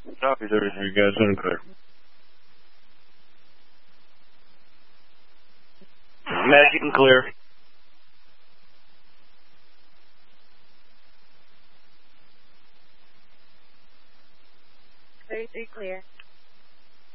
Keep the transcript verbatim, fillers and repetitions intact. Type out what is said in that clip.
Copy, there. You guys are clear. Magic and clear. thirty-three clear.